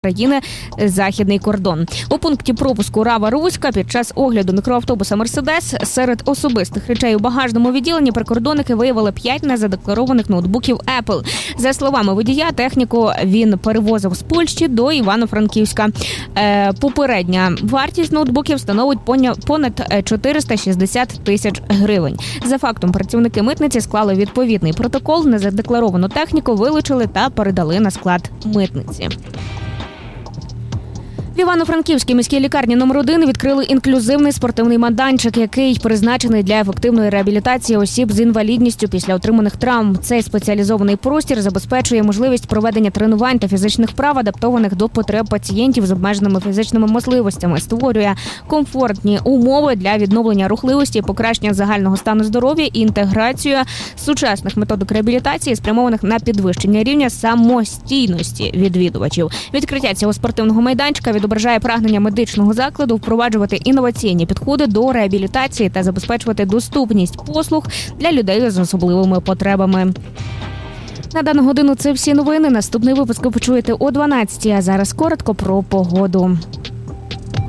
країни західний кордон. У пункті пропуску Рава-Руська під час огляду мікроавтобуса «Мерседес» серед особистих речей у багажному відділенні прикордонники виявили 5 незадекларованих ноутбуків Apple. За словами водія, техніку він перевозив з Польщі до Івано-Франківська. Попередня вартість ноутбуків становить понад 460 тисяч гривень. За фактом, працівники митниці склали відповідний протокол, незадекларовану техніку вилучили та передали на склад митниці. В Івано-Франківській міській лікарні номер 1 відкрили інклюзивний спортивний майданчик, який призначений для ефективної реабілітації осіб з інвалідністю після отриманих травм. Цей спеціалізований простір забезпечує можливість проведення тренувань та фізичних вправ, адаптованих до потреб пацієнтів з обмеженими фізичними можливостями, створює комфортні умови для відновлення рухливості, покращення загального стану здоров'я і інтеграцію сучасних методик реабілітації, спрямованих на підвищення рівня самостійності відвідувачів. Відкриття цього спортивного майданчика відображає прагнення медичного закладу впроваджувати інноваційні підходи до реабілітації та забезпечувати доступність послуг для людей з особливими потребами. На дану годину це всі новини. Наступний випуск ви почуєте о 12-й, а зараз коротко про погоду.